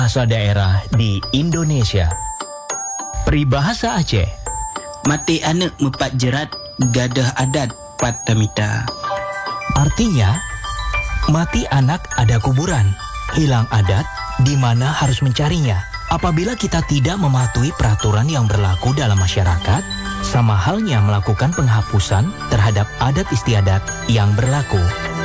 Bahasa daerah di Indonesia. Peribahasa Aceh. Mati anak mepat jerat, gadah adat patamita. Artinya, mati anak ada kuburan, hilang adat di mana harus mencarinya. Apabila kita tidak mematuhi peraturan yang berlaku dalam masyarakat, sama halnya melakukan penghapusan terhadap adat istiadat yang berlaku.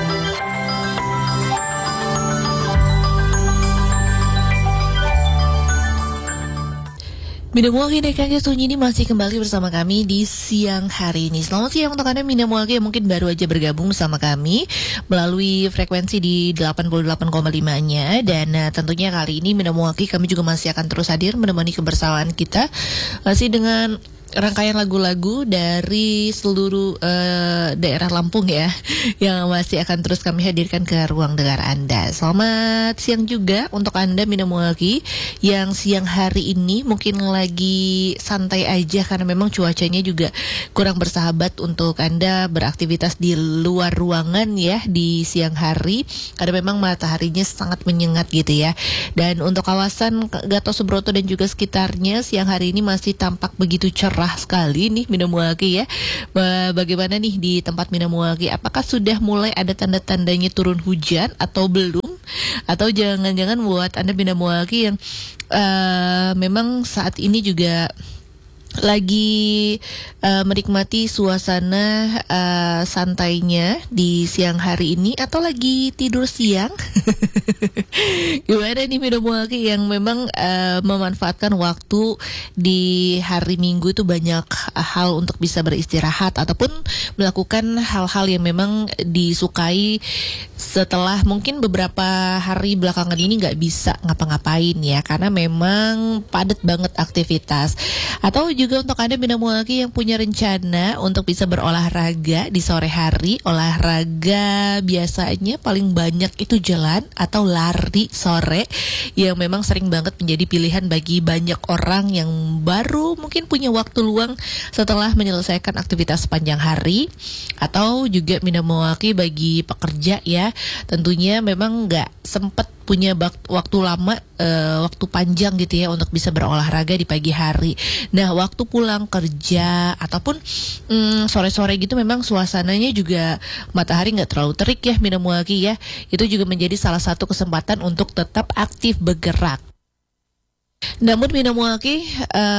Minamuaki dan Kang Sunyi ini masih kembali bersama kami di siang hari ini. Selamat siang untuk Anda Minamuaki yang mungkin baru aja bergabung sama kami melalui frekuensi di 88,5-nya. Dan tentunya kali ini Minamuaki kami juga masih akan terus hadir menemani kebersamaan kita masih dengan rangkaian lagu-lagu dari seluruh daerah Lampung ya, yang masih akan terus kami hadirkan ke ruang dengar Anda. Selamat siang juga untuk Anda Minamuaki yang siang hari ini mungkin lagi santai aja karena memang cuacanya juga kurang bersahabat untuk Anda beraktivitas di luar ruangan ya di siang hari, karena memang mataharinya sangat menyengat gitu ya. Dan untuk kawasan Gatot Subroto dan juga sekitarnya siang hari ini masih tampak begitu cerah sekali nih Minamuaki ya. Bagaimana nih di tempat Minamuaki? Apakah sudah mulai ada tanda-tandanya turun hujan atau belum? Atau jangan-jangan buat Anda Minamuaki yang memang saat ini juga lagi menikmati suasana santainya di siang hari ini, atau lagi tidur siang? Gimana nih Minamuaki yang memang memanfaatkan waktu di hari Minggu itu banyak hal untuk bisa beristirahat ataupun melakukan hal-hal yang memang disukai setelah mungkin beberapa hari belakangan ini nggak bisa ngapa-ngapain ya, karena memang padat banget aktivitas. Atau juga untuk Anda Minamuaki yang punya rencana untuk bisa berolahraga di sore hari, olahraga biasanya paling banyak itu jalan atau lari sore, yang memang sering banget menjadi pilihan bagi banyak orang yang baru mungkin punya waktu luang setelah menyelesaikan aktivitas sepanjang hari. Atau juga Minamuaki bagi pekerja ya, tentunya memang nggak sempat punya waktu lama, waktu panjang gitu ya untuk bisa berolahraga di pagi hari. Nah, waktu pulang kerja ataupun sore-sore gitu memang suasananya juga matahari nggak terlalu terik ya Minamuaki ya. Itu juga menjadi salah satu kesempatan untuk tetap aktif bergerak. Namun Minamuaki,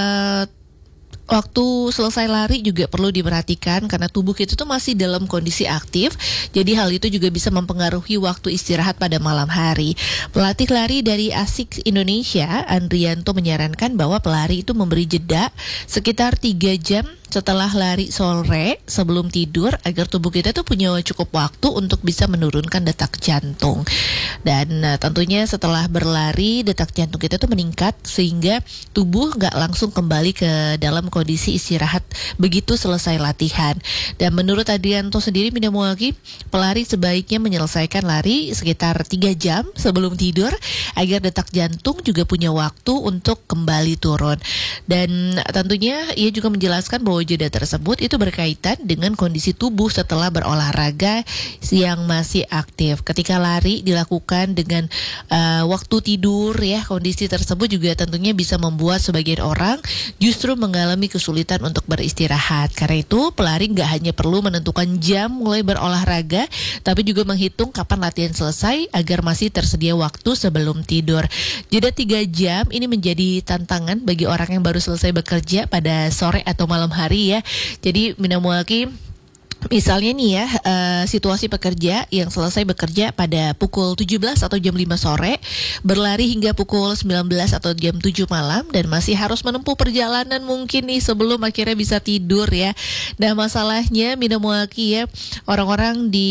waktu selesai lari juga perlu diperhatikan karena tubuh kita tuh masih dalam kondisi aktif. Jadi hal itu juga bisa mempengaruhi waktu istirahat pada malam hari. Pelatih lari dari ASICS Indonesia, Andrianto, menyarankan bahwa pelari itu memberi jeda sekitar 3 jam setelah lari sore sebelum tidur agar tubuh kita tuh punya cukup waktu untuk bisa menurunkan detak jantung. Dan tentunya setelah berlari detak jantung kita tuh meningkat sehingga tubuh nggak langsung kembali ke dalam kondisi istirahat begitu selesai latihan. Dan menurut Andrianto sendiri Minamuaki, pelari sebaiknya menyelesaikan lari sekitar 3 jam sebelum tidur agar detak jantung juga punya waktu untuk kembali turun. Dan tentunya ia juga menjelaskan bahwa jeda tersebut itu berkaitan dengan kondisi tubuh setelah berolahraga yang masih aktif. Ketika lari dilakukan dengan waktu tidur ya, kondisi tersebut juga tentunya bisa membuat sebagian orang justru mengalami kesulitan untuk beristirahat. Karena itu pelari nggak hanya perlu menentukan jam mulai berolahraga, tapi juga menghitung kapan latihan selesai agar masih tersedia waktu sebelum tidur. Jeda 3 jam ini menjadi tantangan bagi orang yang baru selesai bekerja pada sore atau malam hari ya. Jadi Minamuaki, misalnya nih ya, situasi pekerja yang selesai bekerja pada pukul 17 atau jam 5 sore, berlari hingga pukul 19 atau jam 7 malam, dan masih harus menempuh perjalanan mungkin nih sebelum akhirnya bisa tidur ya. Nah, masalahnya Minamuaki ya, orang-orang di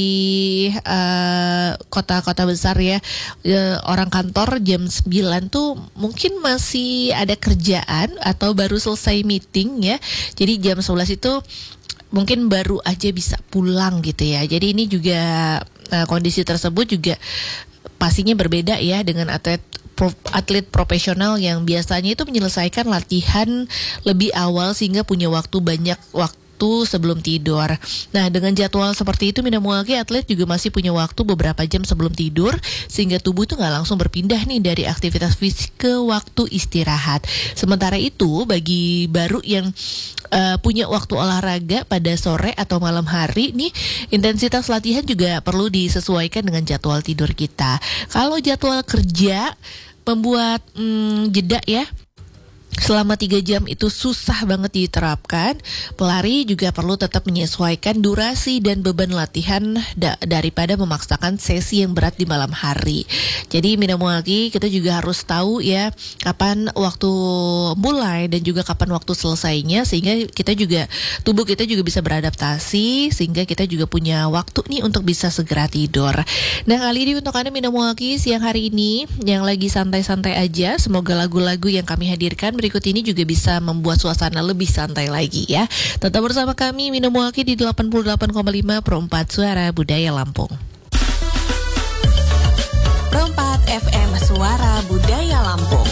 kota-kota besar ya, orang kantor jam 9 tuh mungkin masih ada kerjaan atau baru selesai meeting ya. Jadi jam 11 itu mungkin baru aja bisa pulang gitu ya. Jadi ini juga kondisi tersebut juga pastinya berbeda ya dengan atlet profesional yang biasanya itu menyelesaikan latihan lebih awal sehingga punya waktu banyak waktu sebelum tidur. Nah, dengan jadwal seperti itu Minamuaki, atlet juga masih punya waktu beberapa jam sebelum tidur sehingga tubuh tuh nggak langsung berpindah nih dari aktivitas fisik ke waktu istirahat. Sementara itu bagi baru yang punya waktu olahraga pada sore atau malam hari nih, intensitas latihan juga perlu disesuaikan dengan jadwal tidur kita. Kalau jadwal kerja membuat jeda ya selama 3 jam itu susah banget diterapkan. Pelari juga perlu tetap menyesuaikan durasi dan beban latihan daripada memaksakan sesi yang berat di malam hari. Jadi Minamuaki, kita juga harus tahu ya kapan waktu mulai dan juga kapan waktu selesainya, sehingga kita juga, tubuh kita juga bisa beradaptasi, sehingga kita juga punya waktu nih untuk bisa segera tidur. Nah, kali ini untuk Anda Minamuaki siang hari ini yang lagi santai-santai aja, semoga lagu-lagu yang kami hadirkan berikut ini juga bisa membuat suasana lebih santai lagi ya. Tetap bersama kami Minamuaki di 88,5 Perempat Suara Budaya Lampung. Perempat FM Suara Budaya Lampung.